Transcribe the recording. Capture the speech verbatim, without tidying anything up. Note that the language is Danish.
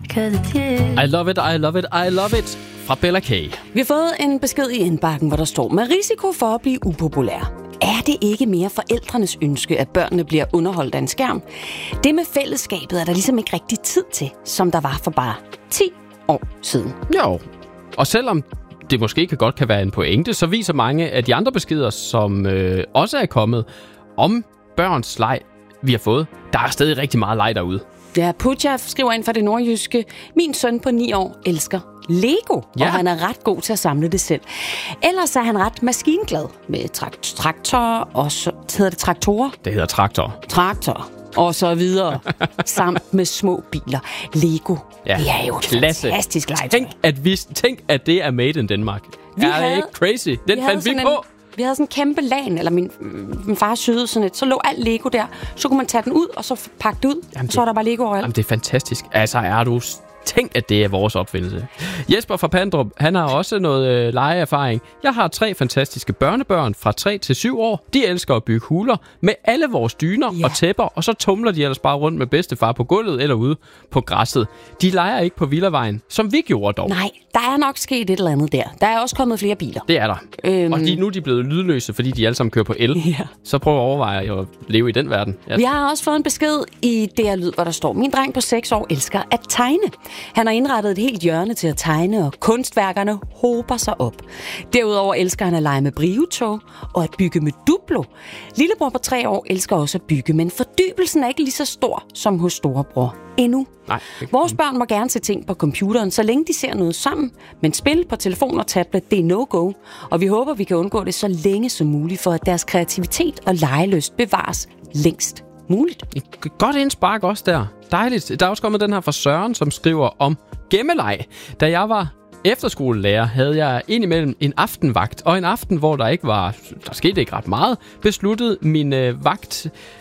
'cause it's you. I love it, I love it, I love it. Fra Bella K. Vi har fået en besked i indbakken, hvor der står: med risiko for at blive upopulær. Er det ikke mere forældrenes ønske, at børnene bliver underholdt af en skærm? Det med fællesskabet er der ligesom ikke rigtig tid til, som der var for bare ti år siden. Jo, og selvom det måske kan godt kan være en pointe, så viser mange af de andre beskeder, som øh, også er kommet om børns leg, vi har fået. Der er stadig rigtig meget leg derude. Ja, Puja skriver ind fra det nordjyske: min søn på ni år elsker Lego, ja. Og han er ret god til at samle det selv. Ellers er han ret maskinglad med trakt- traktorer, og så hedder det traktorer? Det hedder traktor. Traktor og så videre, samt med små biler. Lego, ja. Det er jo et Klasse. fantastisk legetøj. Tænk at, vi, tænk, at det er made in Denmark. Vi er havde, det ikke crazy? Den vi fandt vi på. En, vi havde sådan en kæmpe lan, eller min, min far syede sådan et, så lå alt Lego der. Så kunne man tage den ud, og så pakke det ud, jamen, og så var der bare Lego overalt. Jamen, det er fantastisk. Altså, er du... Tænk, at det er vores opfindelse. Jesper fra Pandrup, han har også noget øh, legeerfaring. Jeg har tre fantastiske børnebørn fra tre til syv år. De elsker at bygge huler med alle vores dyner ja. og tæpper, og så tumler de ellers bare rundt med bedstefar på gulvet eller ude på græsset. De leger ikke på Villavejen, som vi gjorde dog. Nej, der er nok sket et eller andet der. Der er også kommet flere biler. Det er der. Øhm... Og de, nu er de blevet lydløse, fordi de alle sammen kører på el. Ja. Så prøv at overveje at leve i den verden. Ja. Vi har også fået en besked i D R Lyd, hvor der står: min dreng på seks år elsker at tegne. Han har indrettet et helt hjørne til at tegne, og kunstværkerne hober sig op. Derudover elsker han at lege med brivetog og at bygge med Duplo. Lillebror på tre år elsker også at bygge, men fordybelsen er ikke lige så stor som hos storebror endnu. Nej, vores børn må gerne se ting på computeren, så længe de ser noget sammen, men spil på telefon og tablet, det er no-go. Og vi håber, vi kan undgå det så længe som muligt, for at deres kreativitet og legelyst bevares længst muligt. Et godt indspark også der. Dejligt. Der er også kommet den her fra Søren, som skriver om gemmeleg. Da jeg var efterskolelærer, havde jeg indimellem en aftenvagt, og en aften, hvor der ikke var, der skete ikke ret meget, besluttede min øh, vagt